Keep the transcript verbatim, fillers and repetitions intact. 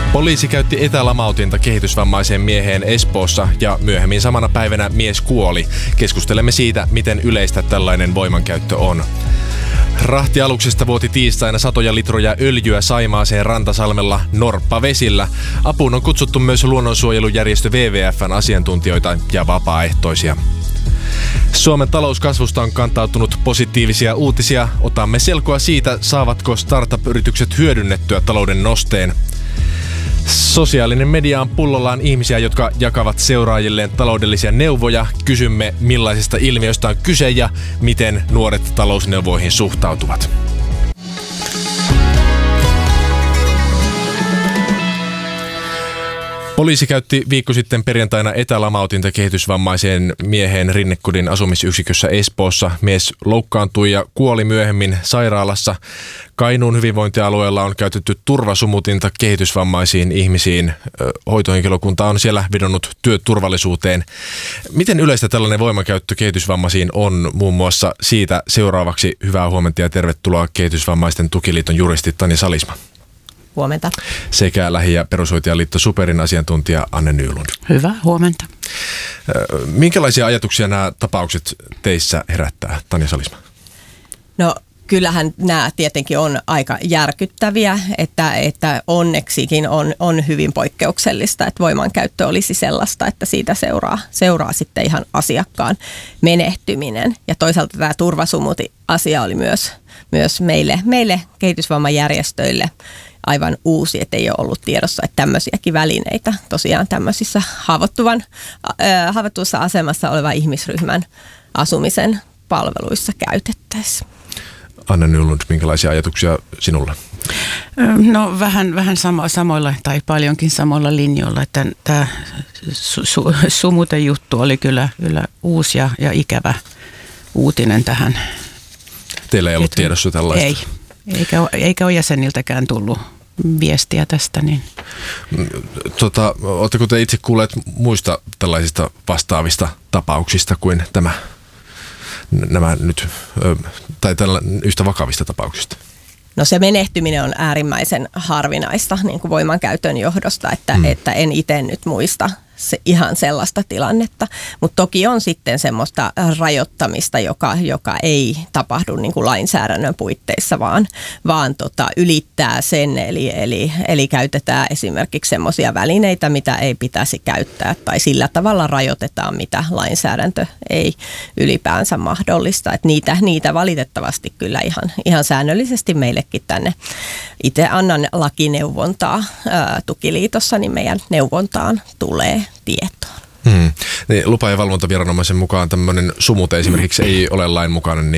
Poliisi käytti etälamautinta kehitysvammaiseen mieheen Espoossa ja myöhemmin samana päivänä mies kuoli. Keskustelemme siitä, miten yleistä tällainen voimankäyttö on. Rahtialuksesta vuoti tiistaina satoja litroja öljyä Saimaaseen Rantasalmella Norppavesillä. Apuun on kutsuttu myös luonnonsuojelujärjestö W W F:n asiantuntijoita ja vapaaehtoisia. Suomen talouskasvusta on kantautunut positiivisia uutisia. Otamme selkoa siitä, saavatko startup-yritykset hyödynnettyä talouden nosteen. Sosiaalinen media on pullollaan ihmisiä, jotka jakavat seuraajilleen taloudellisia neuvoja. Kysymme, millaisista ilmiöistä on kyse ja miten nuoret talousneuvoihin suhtautuvat. Poliisi käytti viikko sitten perjantaina etälamautinta kehitysvammaiseen mieheen Rinnekodin asumisyksikössä Espoossa. Mies loukkaantui ja kuoli myöhemmin sairaalassa. Kainuun hyvinvointialueella on käytetty turvasumutinta kehitysvammaisiin ihmisiin. Hoitohenkilökunta on siellä vedonnut työturvallisuuteen. Miten yleistä tällainen voimankäyttö kehitysvammaisiin on muun muassa siitä seuraavaksi? Hyvää huomenta ja tervetuloa Kehitysvammaisten tukiliiton juristi Tanja Salisma. Huomenta. Sekä Lähi- ja perushoitajaliitto Superin asiantuntija Anne Nylund. Hyvää huomenta. Minkälaisia ajatuksia nämä tapaukset teissä herättää, Tanja Salisma? No kyllähän nämä tietenkin on aika järkyttäviä, että, että onneksikin on, on hyvin poikkeuksellista, että voimankäyttö olisi sellaista, että siitä seuraa, seuraa sitten ihan asiakkaan menehtyminen. Ja toisaalta tämä turvasumuti-asia oli myös, myös meille, meille kehitysvammajärjestöille aivan uusi, että ei ole ollut tiedossa, että tämmöisiäkin välineitä tosiaan tämmöisissä haavoittuvan, äh, haavoittuvassa asemassa olevan ihmisryhmän asumisen palveluissa käytettäisiin. Anne Nylund, minkälaisia ajatuksia sinulla? No vähän, vähän samo, samoilla tai paljonkin samoilla linjoilla, että tämä su, su, sumutejuttu oli kyllä, kyllä uusi ja, ja ikävä uutinen tähän. Teillä ei ollut tiedossa tällaista? Ei, eikä, eikä ole jäseniltäkään tullut viestiä tästä. Niin. Tota, oletteko te itse kuulleet muista tällaisista vastaavista tapauksista kuin tämä, nämä nyt, tai tällä, yhtä vakavista tapauksista? No se menehtyminen on äärimmäisen harvinaista niin kuin voimankäytön johdosta, että, hmm. että en itse nyt muista se ihan sellaista tilannetta, mutta toki on sitten semmoista rajoittamista, joka, joka ei tapahdu niin kuin lainsäädännön puitteissa, vaan, vaan tota, ylittää sen, eli, eli, eli käytetään esimerkiksi semmoisia välineitä, mitä ei pitäisi käyttää, tai sillä tavalla rajoitetaan, mitä lainsäädäntö ei ylipäänsä mahdollista. Et niitä, niitä valitettavasti kyllä ihan, ihan säännöllisesti meillekin tänne. Itse annan lakineuvontaa ää, tukiliitossa, niin meidän neuvontaan tulee tietoon. Hmm. Niin, lupa- ja valvontaviranomaisen mukaan tämmöinen sumute esimerkiksi ei ole lain mukainen, niin